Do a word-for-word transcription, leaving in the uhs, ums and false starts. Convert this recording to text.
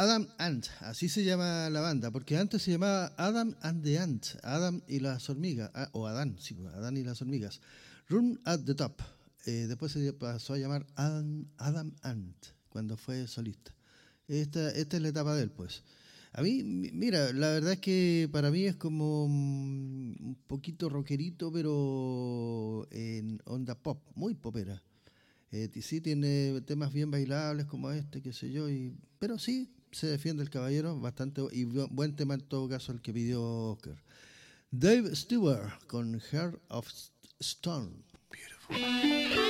Adam Ant, así se llama la banda, porque antes se llamaba Adam and the Ant, Adam y las hormigas, ah, o Adán, sí, Adán y las hormigas. Room at the Top, eh, después se pasó a llamar Adam, Adam Ant, cuando fue solista. Esta, esta es la etapa de él, pues. A mí, mira, la verdad es que para mí es como un poquito rockerito, pero en onda pop, muy popera. Eh, sí tiene temas bien bailables como este, qué sé yo, y, pero sí se defiende el caballero bastante, y buen tema en todo caso el que pidió Oscar. Dave Stewart con Heart of Stone. Beautiful.